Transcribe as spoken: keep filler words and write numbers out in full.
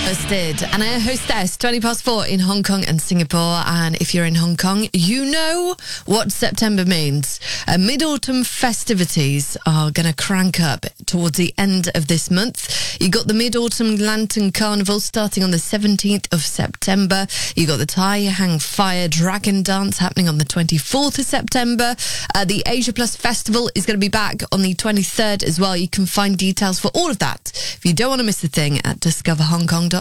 Hosted and a hostess, twenty past four in Hong Kong and Singapore. And if you're in Hong Kong, you know what September means. Uh, Mid-autumn festivities are going to crank up towards the end of this month. You got the Mid-autumn Lantern Carnival starting on the seventeenth of September. You got the Tai Hang Fire Dragon Dance happening on the twenty-fourth of September. Uh, the Asia Plus Festival is going to be back on the twenty-third as well. You can find details for all of that if you don't want to miss a thing at discover hong kong dot com.